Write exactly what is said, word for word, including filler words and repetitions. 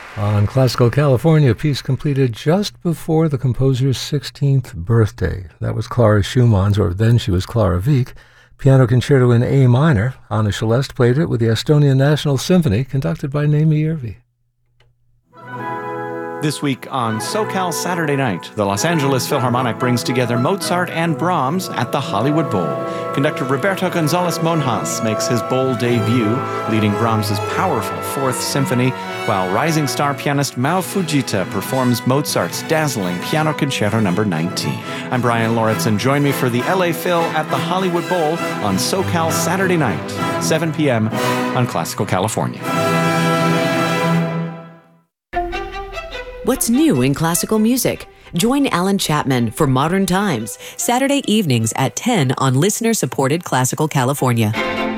On Classical California, a piece completed just before the composer's sixteenth birthday. That was Clara Schumann's, or then she was Clara Wieck, Piano Concerto in A minor. Anna Celeste played it with the Estonian National Symphony, conducted by Naomi Irvi. This week on SoCal Saturday Night, the Los Angeles Philharmonic brings together Mozart and Brahms at the Hollywood Bowl. Conductor Roberto Gonzalez Monjas makes his bowl debut, leading Brahms' powerful Fourth Symphony, while rising star pianist Mao Fujita performs Mozart's dazzling Piano Concerto number nineteen. I'm Brian Lauritsen. Join me for the L A Phil at the Hollywood Bowl on SoCal Saturday Night, seven p.m. on Classical California. What's new in classical music? Join Alan Chapman for Modern Times, Saturday evenings at ten on listener-supported Classical California.